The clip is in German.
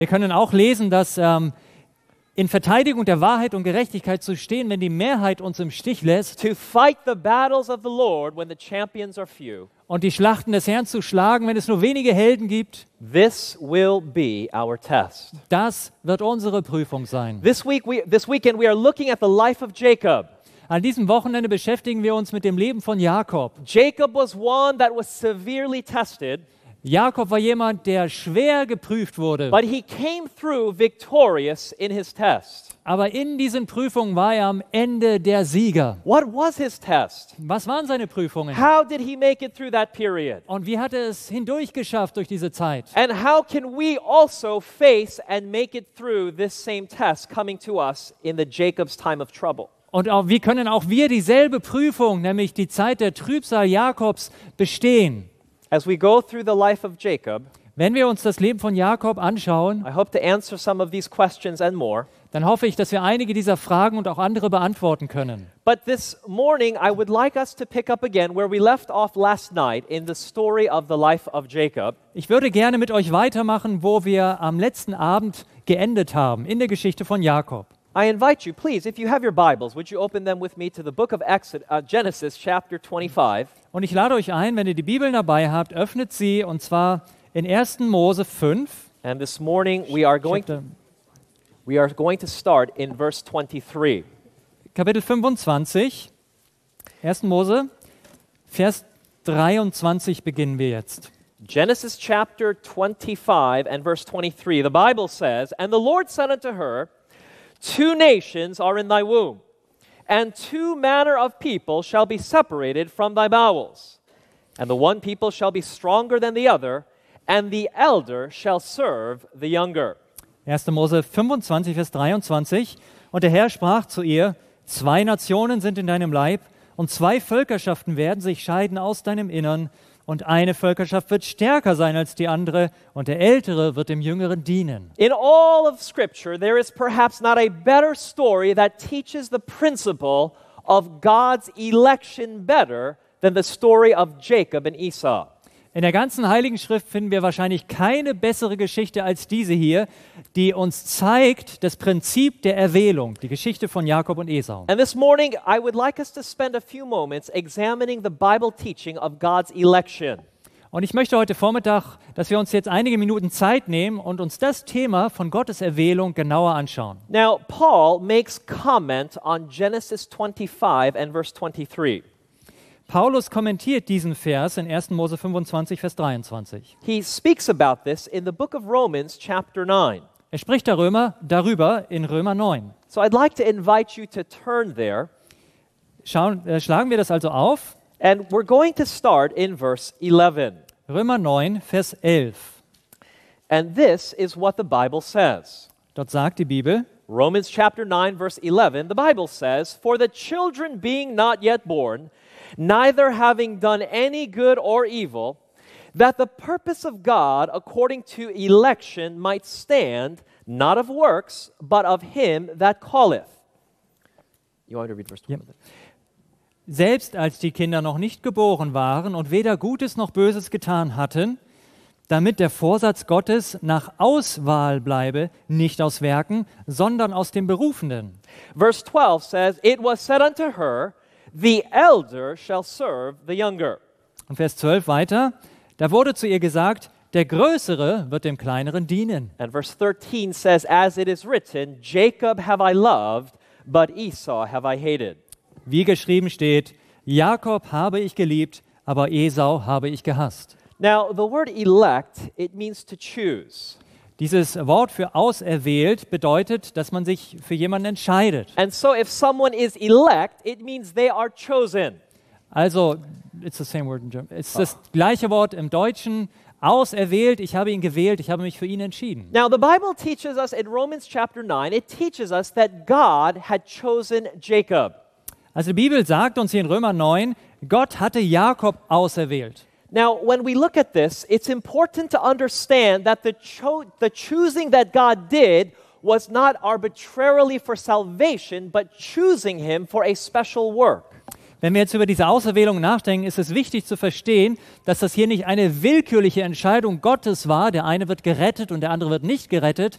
Wir können auch lesen, dass in Verteidigung der Wahrheit und Gerechtigkeit zu stehen, wenn die Mehrheit uns im Stich lässt. To fight the battles of the Lord when the champions are few. Und die Schlachten des Herrn zu schlagen, wenn es nur wenige Helden gibt. This will be our test. Das wird unsere Prüfung sein. This weekend we are looking at the life of Jacob. An diesem Wochenende beschäftigen wir uns mit dem Leben von Jakob. Jacob was one that was severely tested. Jakob war jemand, der schwer geprüft wurde. But he came through victorious in his test. Aber in diesen Prüfungen war er am Ende der Sieger. What was his test? Was waren seine Prüfungen? How did he make it through that period? Und wie hat er es hindurchgeschafft durch diese Zeit? And how can we also face and make it through this same test coming to us in the Jacob's time of trouble? Und wie können auch wir dieselbe Prüfung, nämlich die Zeit der Trübsal Jakobs, bestehen? As we go through the life of Jacob, wenn wir uns das Leben von Jakob anschauen, I hope to answer some of these questions and more. Dann hoffe ich, dass wir einige dieser Fragen und auch andere beantworten können. But this morning I would like us to pick up again where we left off last night in the story of the life of Jacob. Ich würde gerne mit euch weitermachen, wo wir am letzten Abend geendet haben, in der Geschichte von Jakob. I invite you, please, if you have your Bibles, would you open them with me to the book of Genesis, chapter 25. Und ich lade euch ein, wenn ihr die Bibeln dabei habt, öffnet sie, und zwar in 1. Mose 5. And this morning we are going to start in verse 23. Kapitel 25, 1. Mose, Vers 23 beginnen wir jetzt. Genesis chapter 25 and verse 23. The Bible says, "And the Lord said unto her, Two nations are in thy womb, and two manner of people shall be separated from thy bowels. And the one people shall be stronger than the other, and the elder shall serve the younger." 1. Mose 25, Vers 23. Und der Herr sprach zu ihr: Zwei Nationen sind in deinem Leib, und zwei Völkerschaften werden sich scheiden aus deinem Innern. Und eine Völkerschaft wird stärker sein als die andere, und der Ältere wird dem Jüngeren dienen. In all of Scripture, there is perhaps not a better story that teaches the principle of God's election better than the story of Jacob and Esau. In der ganzen Heiligen Schrift finden wir wahrscheinlich keine bessere Geschichte als diese hier, die uns zeigt das Prinzip der Erwählung, die Geschichte von Jakob und Esau. And this morning, I would like us to spend a few moments examining the Bible teaching of God's election. Und ich möchte heute Vormittag, dass wir uns jetzt einige Minuten Zeit nehmen und uns das Thema von Gottes Erwählung genauer anschauen. Now, Paul makes comment on Genesis 25 and verse 23. Paulus kommentiert diesen Vers in 1. Mose 25, Vers 23. He speaks about this in the book of Romans, chapter 9. Er spricht darüber in Römer 9. So I'd like to invite you to turn there. Schlagen wir das also auf. And we're going to start in verse 11. Römer 9, Vers 11. And this is what the Bible says. Dort sagt die Bibel, Romans chapter 9, verse 11, the Bible says, "For the children being not yet born, neither having done any good or evil, that the purpose of God according to election might stand, not of works, but of him that calleth." You want me to read verse 12? Ja. Selbst als die Kinder noch nicht geboren waren und weder Gutes noch Böses getan hatten, damit der Vorsatz Gottes nach Auswahl bleibe, nicht aus Werken, sondern aus dem Berufenen. Verse 12 says, "It was said unto her, the elder shall serve the younger." Und Vers 12 weiter, da wurde zu ihr gesagt, der Größere wird dem Kleineren dienen. And verse 13 says, "As it is written, Jacob have I loved, but Esau have I hated." Wie geschrieben steht, Jakob habe ich geliebt, aber Esau habe ich gehasst. Now, the word elect, it means to choose. Dieses Wort für auserwählt bedeutet, dass man sich für jemanden entscheidet. And so if someone is elect, it means they are chosen. Also, it's the same word in German. Es ist das gleiche Wort im Deutschen. Auserwählt, ich habe ihn gewählt, ich habe mich für ihn entschieden. Now, the Bible teaches us in Romans chapter 9, it teaches us that God had chosen Jacob. Also die Bibel sagt uns hier in Römer 9, Gott hatte Jakob auserwählt. Now, when we look at this, it's important to understand that the choosing that God did was not arbitrarily for salvation, but choosing him for a special work. Wenn wir jetzt über diese Auserwählung nachdenken, ist es wichtig zu verstehen, dass das hier nicht eine willkürliche Entscheidung Gottes war, der eine wird gerettet und der andere wird nicht gerettet,